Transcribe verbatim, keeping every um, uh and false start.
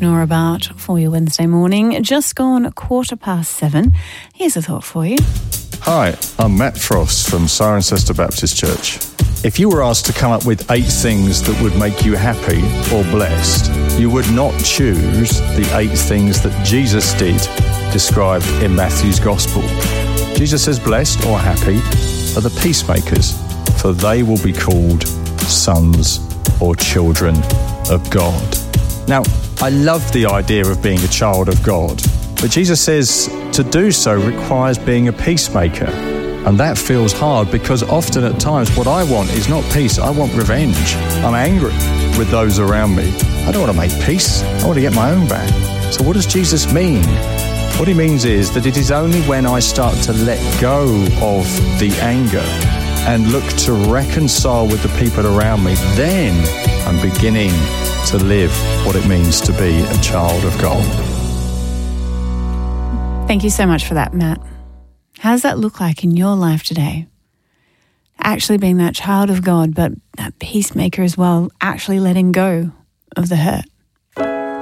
Nora Bart for your Wednesday morning. Just gone quarter past seven. Here's a thought for you. Hi, I'm Matt Frost from Cirencester Baptist Church. If you were asked to come up with eight things that would make you happy or blessed, you would not choose the eight things that Jesus did, described in Matthew's Gospel. Jesus says blessed or happy are the peacemakers, for they will be called sons or children of God. Now, I love the idea of being a child of God, but Jesus says to do so requires being a peacemaker. And that feels hard because often at times what I want is not peace, I want revenge. I'm angry with those around me. I don't want to make peace, I want to get my own back. So what does Jesus mean? What he means is that it is only when I start to let go of the anger and look to reconcile with the people around me, then I'm beginning to live what it means to be a child of God. Thank you so much for that, Matt. How does that look like in your life today? Actually being that child of God, but that peacemaker as well, actually letting go of the hurt.